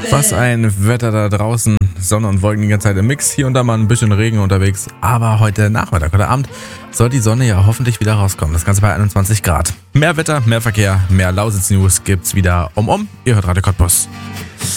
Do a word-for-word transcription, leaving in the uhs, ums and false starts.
Was ein Wetter da draußen. Sonne und Wolken die ganze Zeit im Mix. Hier und da mal ein bisschen Regen unterwegs. Aber heute Nachmittag oder Abend soll die Sonne ja hoffentlich wieder rauskommen. Das Ganze bei einundzwanzig Grad. Mehr Wetter, mehr Verkehr, mehr Lausitz-News gibt's wieder um um. Ihr hört Radio Cottbus.